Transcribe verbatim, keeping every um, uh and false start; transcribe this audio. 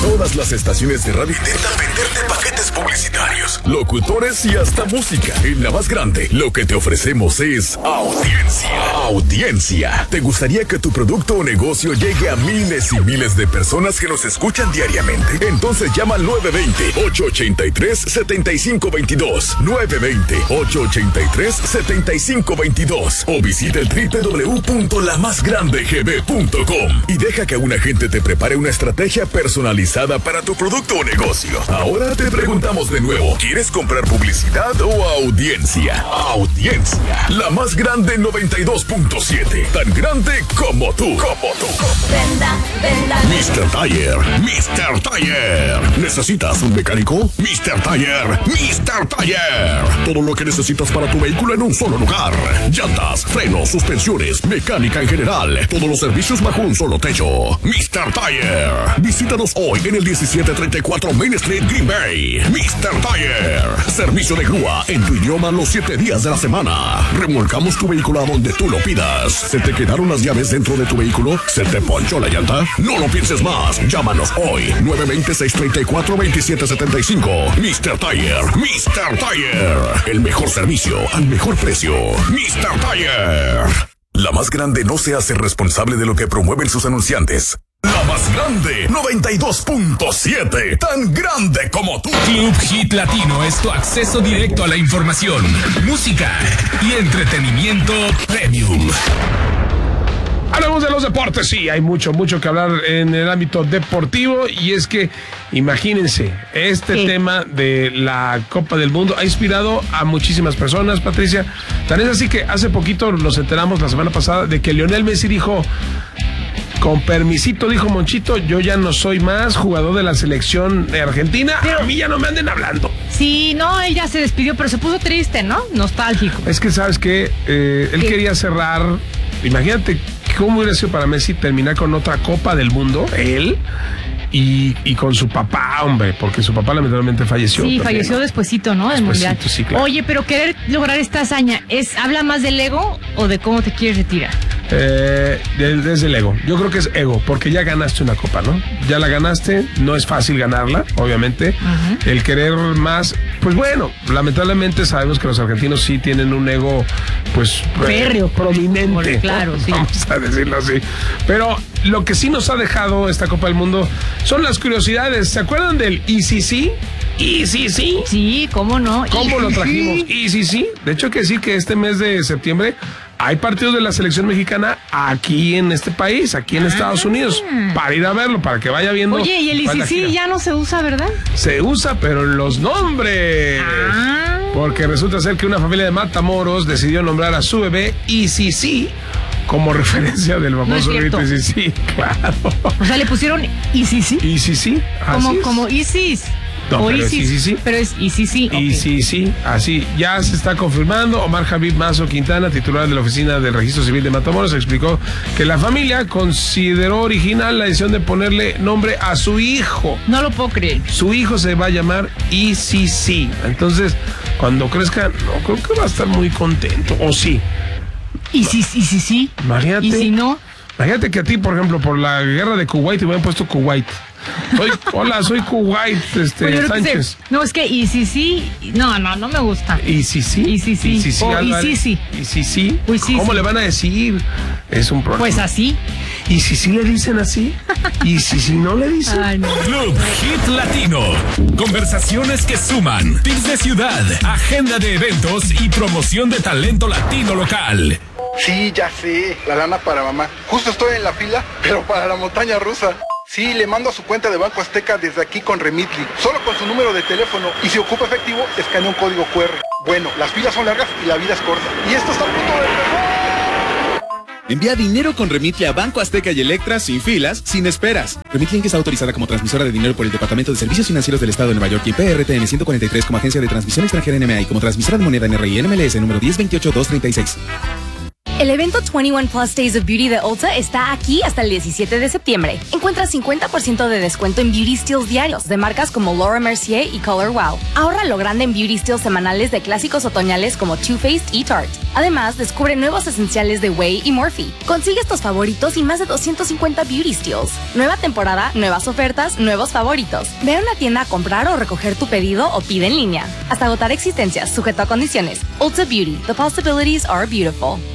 Todas las estaciones de radio intentan venderte paquetes publicitarios, locutores y hasta música. En La Más Grande, lo que te ofrecemos es audiencia. Audiencia. ¿Te gustaría que tu producto o negocio llegue a miles y miles de personas que nos escuchan diariamente? Entonces llama al nueve dos cero, ocho ocho tres, siete cinco dos dos, nueve dos cero, ocho ocho tres, siete cinco dos dos o visita el doble u doble u doble u punto la más grande g b punto com y deja que un agente te prepare una estrategia personalizada para tu producto o negocio. Ahora te preguntamos de nuevo, ¿quieres comprar publicidad o audiencia? Audiencia. La Más Grande noventa y dos punto siete. Tan grande como tú. Como tú. Venda, venda. mister Tire. mister Tire. ¿Necesitas un mecánico? mister Tire. mister Tire. Todo lo que necesitas para tu vehículo en un solo lugar. Llantas, frenos, suspensiones, mecánica en general. Todos los servicios bajo un solo techo. mister Tire. Visítanos hoy en el diecisiete treinta y cuatro Main Street, Green Bay. mister Tire. Servicio de grúa en tu idioma los siete días de la semana. Remolcamos tu vehículo a donde tú lo pidas. ¿Se te quedaron las llaves dentro de tu vehículo? ¿Se te ponchó la llanta? No lo pienses más. Llámanos hoy. nueve dos cero, seis tres cuatro, dos siete siete cinco. mister Tire. mister Tire. El mejor servicio al mejor precio. mister Tire. La Más Grande no se hace responsable de lo que promueven sus anunciantes. La Más Grande noventa y dos punto siete. Tan grande como tú. Club Hit Latino es tu acceso directo a la información, música y entretenimiento premium. Hablamos de los deportes, sí, hay mucho, mucho que hablar en el ámbito deportivo y es que, imagínense, este sí. tema de la Copa del Mundo ha inspirado a muchísimas personas, Patricia. Tan es así que hace poquito nos enteramos la semana pasada de que Lionel Messi dijo, con permisito, dijo Monchito, yo ya no soy más jugador de la selección de Argentina, pero a mí ya no me anden hablando. Sí, no, él ya se despidió, pero se puso triste, ¿no? Nostálgico. Es que, ¿sabes qué? Eh, él ¿Qué? quería cerrar, imagínate cómo hubiera sido para Messi terminar con otra Copa del Mundo, él, y, y con su papá, hombre, porque su papá lamentablemente falleció. Sí, también, falleció ¿no? despuesito, ¿no? Del Mundial. Sí, claro. Oye, pero querer lograr esta hazaña, ¿es habla más del ego o de cómo te quieres retirar? Eh, desde el ego. Yo creo que es ego, porque ya ganaste una copa, ¿no? Ya la ganaste, no es fácil ganarla, obviamente. Uh-huh. El querer más, pues bueno, lamentablemente sabemos que los argentinos sí tienen un ego, pues, férreo, eh, prominente. Claro, ¿no? sí. Vamos a decirlo así. Pero lo que sí nos ha dejado esta Copa del Mundo son las curiosidades. ¿Se acuerdan del I C C? I C C. Sí, ¿cómo no? ¿Cómo lo trajimos? I C C. De hecho, hay que decir que este mes de septiembre hay partidos de la selección mexicana aquí en este país, aquí en ah. Estados Unidos, para ir a verlo, para que vaya viendo. Oye, y el I C C ya no se usa, ¿verdad? Se usa, pero en los nombres. Ah. Porque resulta ser que una familia de Matamoros decidió nombrar a su bebé I C C como referencia del famoso no I C C, claro. O sea, le pusieron I C C. I C C, como, así como ISIS. No, o pero ISIS, es I C C. Pero es I C C. Okay. I C C, así. Ya se está confirmando. Omar Javid Mazo Quintana, titular de la Oficina del Registro Civil de Matamoros, explicó que la familia consideró original la decisión de ponerle nombre a su hijo. No lo puedo creer. Su hijo se va a llamar I C C. Entonces, cuando crezca, no creo que va a estar muy contento. ¿O sí? ¿Y si sí, sí, sí? Imagínate. ¿Y si no? Imagínate que a ti, por ejemplo, por la guerra de Kuwait te hubieran puesto Kuwait. Soy, hola, soy Kuwait, este, Oye, Sánchez. Se, no, es que y si sí, no, no, no me gusta. Y si sí. Y si sí. Y si sí. O y si sí. Y si sí. Uy, sí ¿Cómo sí. le van a decir? Es un problema. Pues así. ¿Y si sí le dicen así? ¿Y si sí no le dicen? Ay, no. Club Hit Latino. Conversaciones que suman. Tips de ciudad, agenda de eventos y promoción de talento latino local. Sí, ya sé, la lana para mamá. Justo estoy en la fila, pero para la montaña rusa. Sí, le mando a su cuenta de Banco Azteca desde aquí con Remitly, solo con su número de teléfono, y si ocupa efectivo, escanea un código cu erre. Bueno, las filas son largas y la vida es corta. Y esto está a punto de empezar. Envía dinero con Remitly a Banco Azteca y Electra sin filas, sin esperas. Remitly está autorizada como transmisora de dinero por el Departamento de Servicios Financieros del Estado de Nueva York y P R T N ciento cuarenta y tres como agencia de transmisión extranjera N M A y como transmisora de moneda N R I N M L S número diez veintiocho dos treinta y seis. El evento veintiuno Plus Days of Beauty de Ulta está aquí hasta el diecisiete de septiembre. Encuentra cincuenta por ciento de descuento en Beauty Steals diarios de marcas como Laura Mercier y Color Wow. Ahorra lo grande en Beauty Steals semanales de clásicos otoñales como Too Faced y Tarte. Además, descubre nuevos esenciales de Way y Morphe. Consigue estos favoritos y más de doscientos cincuenta Beauty Steals. Nueva temporada, nuevas ofertas, nuevos favoritos. Ve a una tienda a comprar o recoger tu pedido o pide en línea. Hasta agotar existencias, sujeto a condiciones. Ulta Beauty. The possibilities are beautiful.